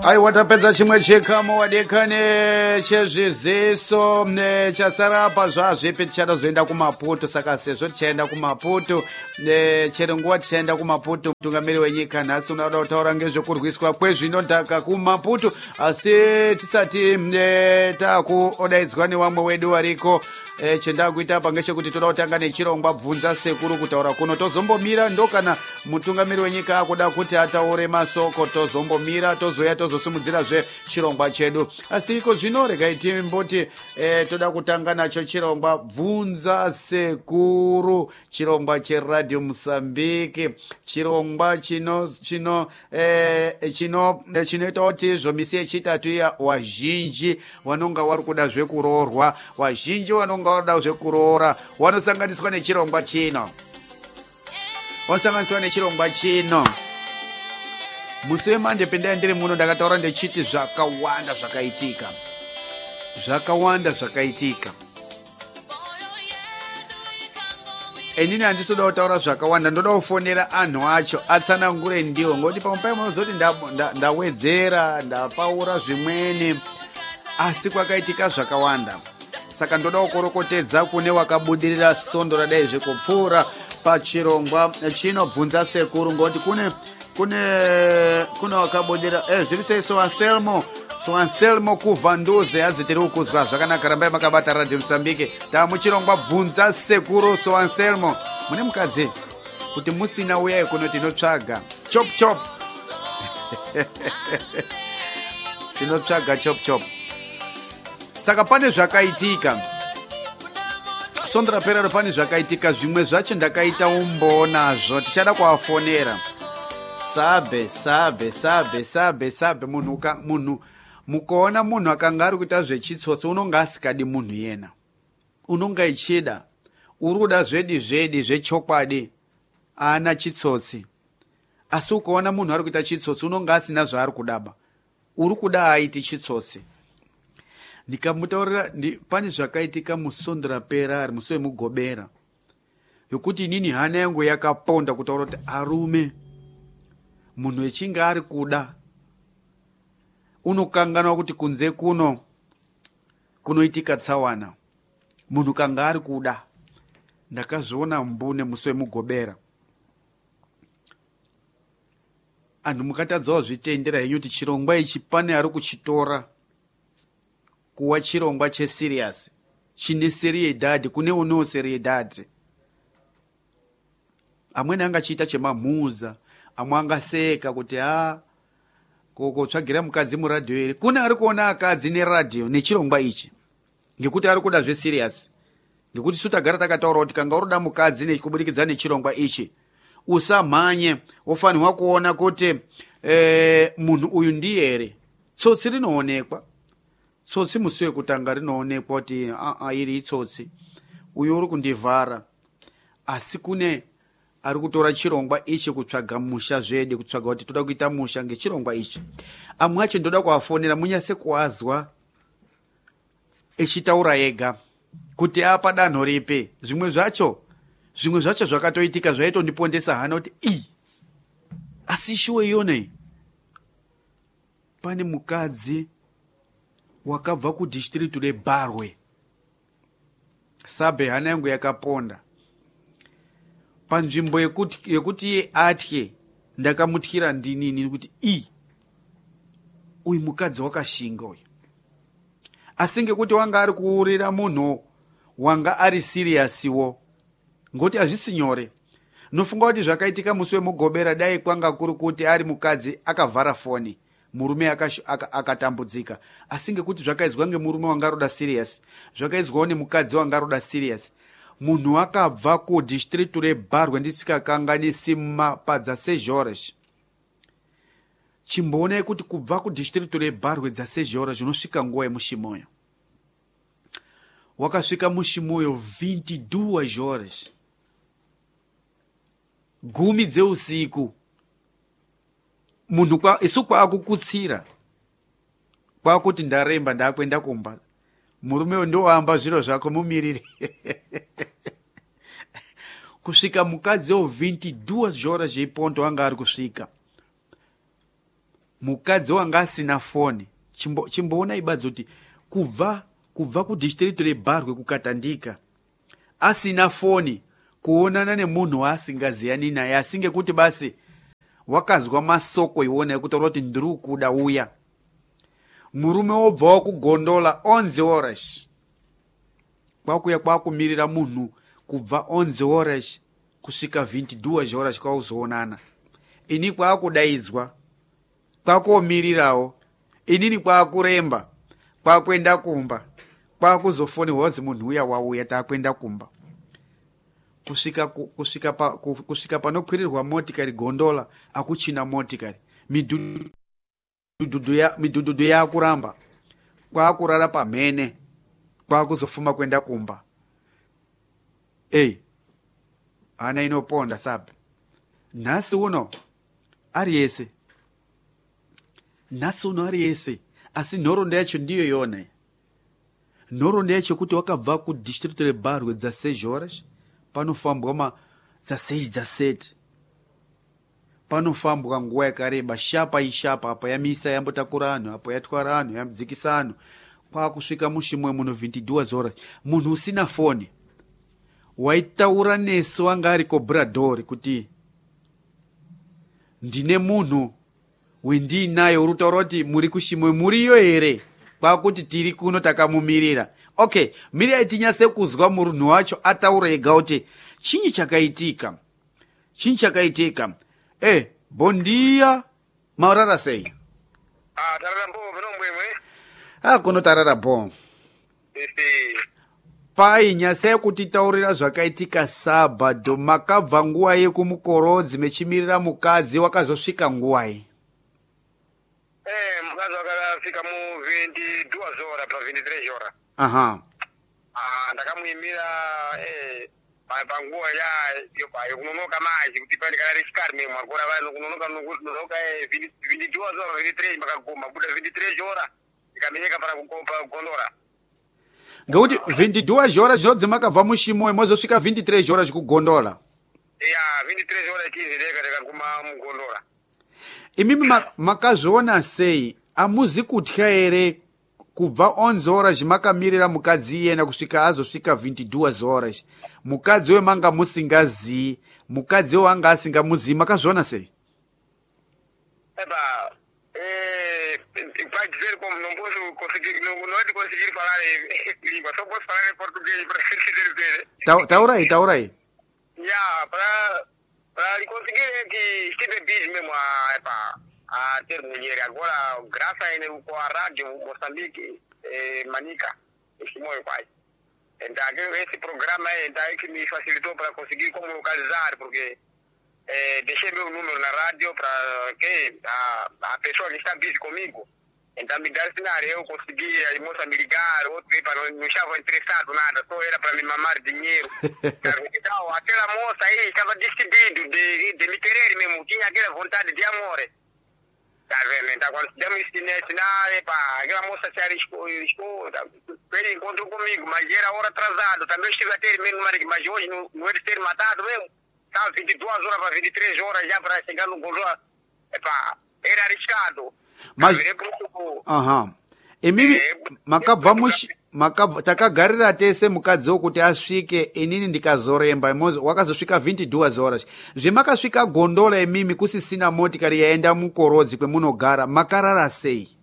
Ai watapedza chimwe chekamo wadekane chezviziso chasara apa zvazvipi tichadazoenda kumaputo. Saka sezvo tichaenda kumaputo chero nguva tichaenda kumaputo, mutungamiri wenyika nhasi unoda kutaura ngezvekurwiswa kwezvinodhaka kumaputo. Asi tisati takuodaidzwa nevamwe wedu variko, chendakuita apa ngechekuti toda kutanga nechirongwa bvunza sekuru kutaura kuno. Tozombomira ndokana mutungamiri wenyika akuda kuti ataure masoko, tozombomira tozoya tozosimudzira chirongwa chedu. Asi iko zvino regai timboti toda kutanga nacho chirongwa bvunza sekuru, chirongwa cheradio Mozambique, chirongwa chinoita kuti zvomisi yechitatu iya wazhinji vanonga vari kuda zvekurorwa, wazhinji vanonga varikuda zvekuroora wanosanganiswa nechirongwa chino, musi wemanje pendai ndiri muno ndakataura ndechiti zvakawanda zvakaitika. Inini handisoda kutaura zvakawanda, ndoda kufonera anhu acho atsanangure ndiwo, ngoti pamwe pai munozoti ndawedzera ndapaura zvimweni, asi kwakaitika zvakawanda. Saka ndoda kukorokotedza kune wakabudirira sondo radai zvekupfuura pachirongwa chinobvunza sekuru, ngoti kune wakabudirira zviri sei. So Anselmo kuvanduze azi tiri kukuzwa zvakanaka, rambai makabata radio Mozambique. Tamuchirongwa bvunza sekuru. So Anselmo, mune mukadzi kuti musina uyai kuno tinotsvaga chop tinotsvaga chop. Saka pane zvakaitika sondo rapera, pane zvakaitika zvimwe zvacho ndakaita umbonazvo, tichada kuafonera. Sabe munhu mukaona munhu akanga ari kuita zvechitsotsi unonga asikadi munhu yena, unonga ichida uri kuda zvedi zvechokwadi, ana chitsotsi. Asi ukaona munhu ari kuita chitsotsi unonga asina zvaari kudaba, uri kuda aiti chitsotsi. Ndikamutaurira pane zvakaitika musondo rapera ari musi wemugobera, yokuti inini hana yangu yakaponda kutaura kuti arume, munhu echinge ari kuda unokanganwa kuti kunze kunoitika tsawana. Munhu kanga ari kuda, ndakazviona mbune musi wemugobera. Anhu mukatadzawo zvitendera henyu kuti chirongwa ichi pane ari kuchitora kuwa chirongwa chesiriasi, chine seriedadi, kune unewo seriedadi. Amweni angachiita chemamhuza, amwe angaseka kuti kotsvagira mukadzi muradhiyo iri. Kune ari kuona akadzi neradhiyo nechirongwa ichi ngekuti ari kuda zvesiriasi, ngekuti su tagara takataura kuti kanga uroda mukadzi kubudikidza nechirongwa ichi, usamhanye, wofanirwa kuona kuti munhu uyu ndiye here. Tsotsi rinoonekwa, tsotsi musi wekutanga rinoonekwa kuti iri itsotsi, uyu uri kundivhara. Asi kune ari kutora chirongwa ichi kutsvaga musha zvede, kutsvaga kuti toda kuita musha ngechirongwa ichi. Amwe acho ndoda kuafonera munyase kuazwa echitaura ega kuti apa danho ripi. Zvimwe zvacho zvakatoitika zvaitondipondesa hana kuti asi shuwe iyonei. Pane mukadzi wakabva kudistrict reBarwe, sabe hana yangu yakaponda panzvimbo yekuti iye atye. Ndakamutyira ndinini kuti uyu mukadzi wakashinga uyu. Asi ngekuti wanga ari kuurira munhu wanga ari siriyasiwo, ngoti hazvisi nyore. Nofunga kuti zvakaitika musi wemugobera dai kwanga kuri kuti ari mukadzi akavhara foni, murume akatambudzika. Asi ngekuti zvakaidzwa ngemurume wanga roda siriyasi, zvakaidzwawo nemukadzi wanga roda siriyasi. Munhu akabva kudistrict reBarwe ndisikakanganisi padza seJoras. Chimboona kuti kubva kudistrict reBarwe dza seJoras unosvika nguva yemushimoyo. Wakasvika mushimoyo 22 horas, 10 dzeusiku. Munhu isu kwaakukutsira, kwakuti ndaremba ndakwenda kumba. Murume ndoamba zviro zvako mumiriri. Kusvika mukadzi wo 22 horas zveipondo anga ari kusvika. mukadzi wanga asina foni chimboona ibadza kuti kubva ku district reBarwe kukatandika asina foni kuonana nemunhu waasingaziyani naye asinge kuti basi wakazwa masoko iwona ekutaura kuti ndiri kuda uya. Murume wobva kugondola 11 horas kwakuya kwakumirira munhu kubva 11 horas kusvika 22 horas kwauzoonana. Ini kwakudaidzwa kwakomirirawo, inini kwakuremba kwakwenda kumba kwakuzofonirwa wazi munhu uya wauya takwenda kumba kusvika panokwirirwa motikari gondola akuchina motikari midhudhudhu yakuramba kwakurara pamhene kwakuzofuma kwenda kumba. Hana inoponda sabe nhasi uno ari yese asi nhoroondo yacho ndiyo yona. Nhoroondo yacho kuti wakabva ku district reBarwe dza 6 horas panofambwa dza 6 dza 7 panofambwa nguva yakareba shapa ishapa apa yamisa yambotakura anhu apo yatwara anhu yamdzikisa anhu kwakusvika mushimwe muno 22 horas. Munhu usina foni waitaura nesi wanga ari kobradori kuti ndine munhu wendiinayo uri kutaura kuti muri kushimwe muriyo here kwakuti tiri kuno takamumirira. Okay, mirirai tinyase kuzwa munhu wacho ataura ega kuti chinyi chakaitika. Bondia maurara sei? Tarara mbo vino kuno tarara bo. Pai nyase kutitaurira zvakaitika Sabado makabva nguva yekumukorodzi mechimirira mukadzi wakazosvika nguwai. Mukadzi wakafika mu 22 horas pa 23 horas. Aha. Ndakamuimira panguva yo kunonoka maji kuti pane kana risikari mwe mwakora vanhu kunonoka 22 horas 23 makagoma buda 23 horas ikamenyeka para kukomba gondora. Ngekuti 22 horas zvodzi makabva mushimwe mozosvika 23 horas kugondola. 23 horas chizireka kuma mugondola. Imimi makazviona sei? Amuzi kutya here kubva 11 horas makamirira mukadzi iyena kusvika azosvika 22 horas. Mukadzi wemanga musingazivi, mukadzi wanga asingamuzivi, makazviona sei? Taurai. Para conseguir que estive busy mesmo a ter mulher agora graças a a rádio Moçambique Manica esse meu pai. Então esse programa é que me facilitou para conseguir como localizar porque deixei meu número na rádio para que a pessoa que está busy comigo então me dá sinal eu consegui a moça me ligar outro para não estava interessado nada só era para me mamar dinheiro. Então aquela moça aí estava decidido de me querer mesmo tinha aquela vontade de amor. Tá vendo? Então quando demos esse sinal aquela moça se arriscou ele encontrou comigo mas era hora atrasado também estive a ter mesmo mas hoje não ele ter matado mesmo estava 22 horas para 23 horas já para chegar no Gozoa era arriscado. Mas Emimi makabva takagarira tese mukadzi wokuti asvike inini ndikazoremba wakazosvika 22 horas zvemakasvika gondola emimi kusisina motikari yaenda mukorodzi kwemunogara makarara sei?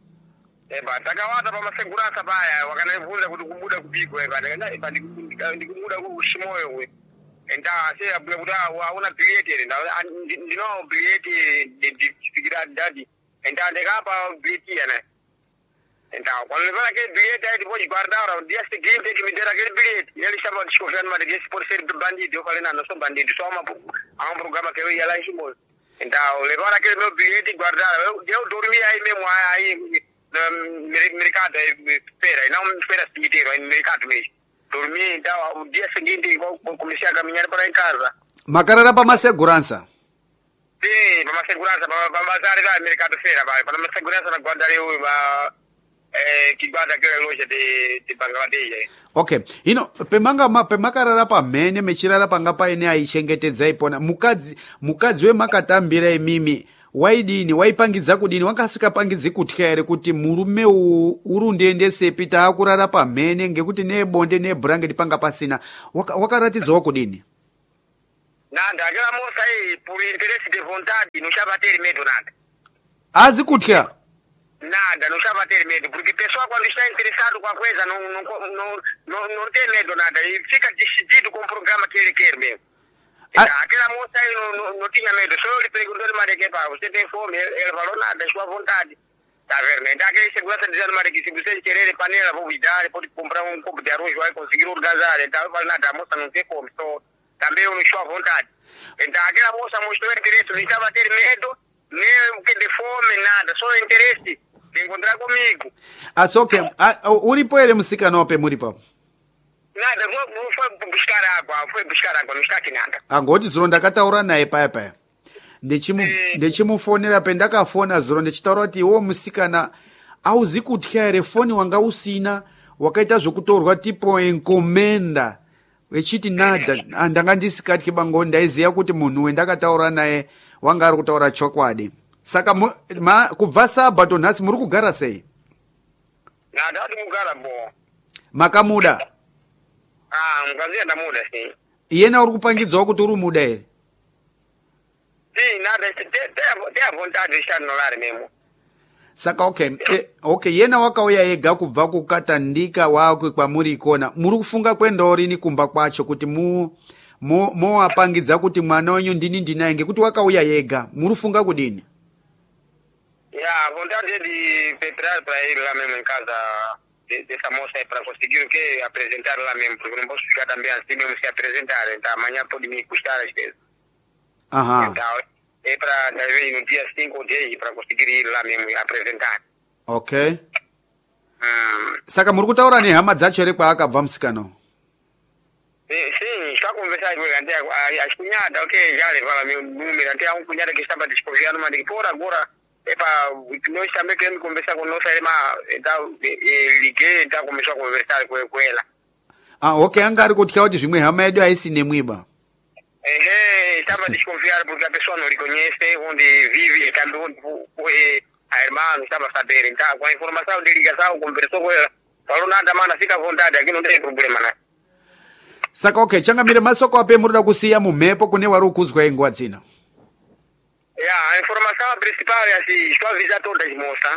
Takawata pamaseguransa paya wakanivunza kuti kubuda kupigwa ndikumuda kushimoyo we enda se abuya kuti hauna bileti ndino bileti ndifikira dadi enda ndikapa bileti yana enda kwanivana ke bileti aiti pochi guardara dia seguinte que me dera aquele bilhete ele estava desconfiando mas desse por ser bandido eu falei não sou bandido só um programa que eu ia lá em Chimoio então levaram aquele meu bilhete e guardaram eu dormi aí mesmo aí no mercado espera não espera inteiro aí no mercado mesmo dormi então o dia seguinte eu comecei a caminhar para em casa makarara pa masegurança. Sim, para segurança para bazar lá mercado feira para segurança na guardaria que guarda aquela loja de Bangladesh. Okay, pemakarara pamhene mechirara panga paine aichengetedza ipona mukadzi wemakatambira imimi waidini waipangidza kudini wangasikapangidzi kutya ere kuti murume urundendese pita akurara pamhene ngekuti nebonde nebrangeti panga pasina wakaratidzawo kudini nanda akela mosa por interesse de vontade não chama ter medo nada azi kutya nada não chama ter medo porque pessoa quando está interessado com a coisa não tem medo nada e fica decidido com o programa que ele quer mesmo. Aquela moça aí não tinha medo, só ele perguntou de Maria para você tem fome, ele falou nada, é sua vontade. Tá vendo? Então aquele segurança dizendo Maria que se você querer panela, vou lhe dar, pode comprar um copo de arroz, vai conseguir organizar. Então eu falei nada, a moça não tem fome, só também eu não sua vontade. Então aquela moça mostrou interesse, não estava ter medo, nem que de fome, nada, só interesse de encontrar comigo. Só que uripo ele musikanope muripo nada, foi buscar água, não está aqui nada. angoti zuro ndakataura naye paya ndechimufonera pendakafona zuro ndechitaura kuti iwo musikana auzi kutya ere foni wanga usina wakaita zvokutorwa tipo enkomenda echiti nada ndanga ndisikatyi bango ndaiziva kuti munhu wendakataura naye wanga ari kutaura chokwadi saka kubva sabato nhasi muri kugara sei nada ati kugara bo makamuda mkazi ndamuda si iyena uri kupangidzawo kuti uri muda ere si nada te vontade de estar no lar mesmo saka okay yena wakauya ega kubva kukatandika wakwe kwamuri ikona muri kufunga kwendawo rini kumba kwacho kuti moapangidza kuti mwana wenyu ndini ndinaye ngekuti wakauya yega muri kufunga kudini vontade de preparar para ir lá mesmo em casa dessa moça aí para conseguir o que apresentar lá mesmo, porque não posso ficar também assim mesmo se apresentar, então amanhã pode me custar às vezes. Então é para talvez no dia 5 ou 10 para conseguir ir lá mesmo e apresentar. Ok. Saka muri kutaura nehama dzacho ere kwaakabva musikano? Sim, está a conversar com ele, as cunhadas, ok, já levaram meu número, até um cunhado que estava desconfiando, mas por agora nós também queremos conversar com nossa irmã, então liguei, então começou a conversar com ela. Ok, anga ari kutya kuti zvimwe hama yedu haisine mwiba. Estava desconfiado porque a pessoa não reconhece onde vive e também onde a irmã não estava sabendo. Então, com a informação de ligação, conversou com ela, falou nada, mana, fica à vontade, aqui não tem problema, né? Saka okay, changamire masoko ape murida kusiya mumhepo kune vari kukuzwa inguva dzino. A informação principal é assim, estou a avisar todas as moças,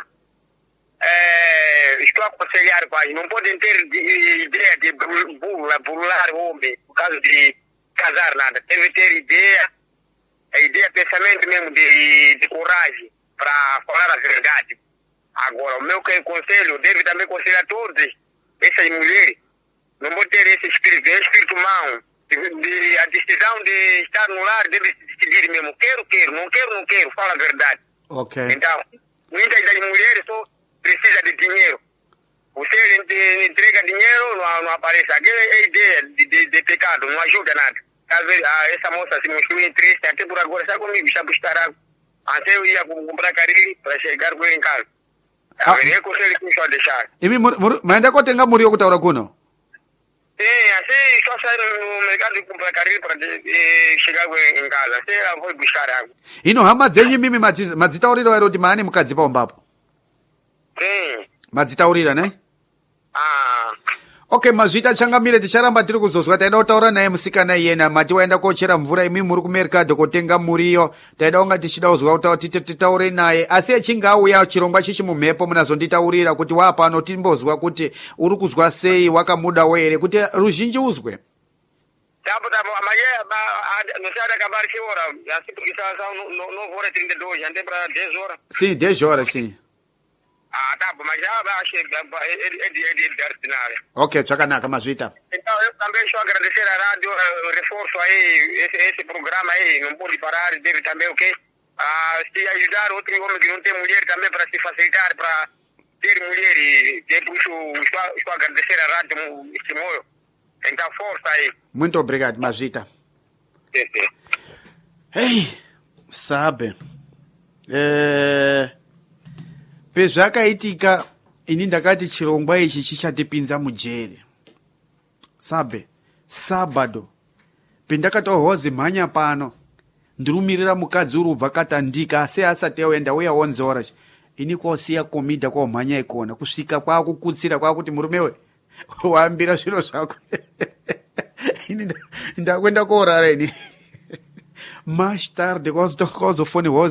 estou a aconselhar quase, não podem ter ideia de burlar o homem por causa de casar nada, deve ter ideia, pensamento mesmo de coragem para falar a verdade. Agora, o meu conselho deve também aconselhar todas essas mulheres, não pode ter esse espírito mau. A decisão de estar no lar deve se decidir mesmo. Quero, não quero, fala a verdade. Ok. Então, muitas das mulheres só precisam de dinheiro. Você entrega dinheiro, não aparece. Aquela é a ideia de pecado, não ajuda nada. Talvez essa moça se mostrou triste, até por agora está comigo, está a buscar água. Até eu ia comprar cariri para chegar com ele em casa. É conselho que eu deixar. Mas ainda kotenga muri yokutaura kuno? Sim, assim, só sair no mercado e comprar carrinho para chegar em casa. Assim, eu vou buscar água. Ino hama dzenyu mimi madzitaurira ere kuti maane mukadzi paumbapo? Sim. Madzitaurira, ne? Okay, mazvita changamire ticharamba tiri kuzozwa taida kutaura naye musikana iyena mati waenda kochera mvura imi muri kumerikadho kotenga muriyo taida kunga tichida kuzwa kuti titaure naye asi echinge auya chirongwa chichi mumhepo munazonditaurira kuti wapano timbozwa kuti uri kuzwa sei wakamudawo ere kuti ruzhinji uzwe. Tapo, amanhã não sei acabar que hora, assim porque não hora 32, já tem para 10 horas. Sim, 10 horas, sim. Tá bom, mas já acho que é de ordinário. Ok, chakanaka, mazvita. Então, eu também estou a agradecer à rádio, reforço aí, esse programa aí, não pode parar, deve também, ok? Se ajudar outro homem que não tem mulher também para se facilitar, para ter mulher e depois estou a agradecer à rádio, esse moio. Então, força aí. Muito obrigado, mazvita. Sim. Ei, sabe, pezvakaitika ini ndakati chirongwa ichi chichatipinza mujeri sabe sabado pendakati ohozi mhanya pano ndirumirira mukadzi uri ubva katandika asi asati yaenda uya 11 horas ini kwasiya komida kwamhanya ikona kusvika kwakukutsira kwakuti murumewe waambira zviro zvako ini ndakwenda koorara ini mais tarde kwazofoniwa